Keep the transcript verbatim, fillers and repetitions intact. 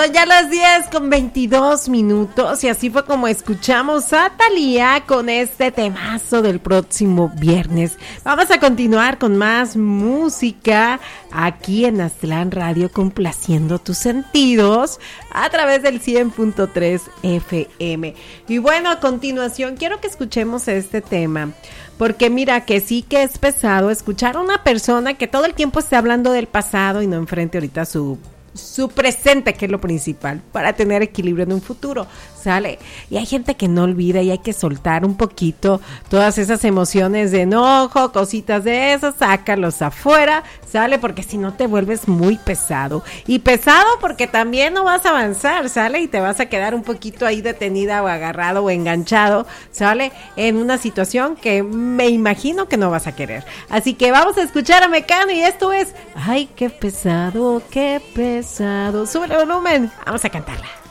Son ya las diez con veintidós minutos y así fue como escuchamos a Thalía con este temazo del próximo viernes. Vamos a continuar con más música aquí en Aztlán Radio, complaciendo tus sentidos a través del cien punto tres F M. Y bueno, a continuación quiero que escuchemos este tema, porque mira que sí que es pesado escuchar a una persona que todo el tiempo esté hablando del pasado y no enfrente ahorita su su presente, que es lo principal para tener equilibrio en un futuro, ¿sale? Y hay gente que no olvida y hay que soltar un poquito todas esas emociones de enojo, cositas de esas, sácalos afuera, ¿sale? Porque si no te vuelves muy pesado, y pesado porque también no vas a avanzar, ¿sale? Y te vas a quedar un poquito ahí detenida o agarrado o enganchado, ¿sale? En una situación que me imagino que no vas a querer. Así que vamos a escuchar a Mecano y esto es, ay, qué pesado, qué pesado. Sube el volumen, vamos a cantarla.